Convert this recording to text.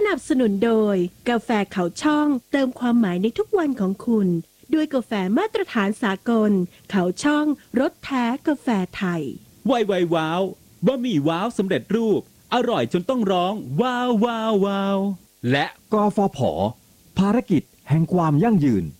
นับสนุนโดยกาแฟเขาช่องเติมความหมายในทุกวันของคุณด้วยกาแฟมาตรฐานสากลเขาช่องรสแท้กาแฟไทยไวว้าวบะหมี่ว้าวสำเร็จรูปอร่อยจนต้องร้องว้าวว้าวว้าวและกฟผภารกิจแห่งความยั่งยืน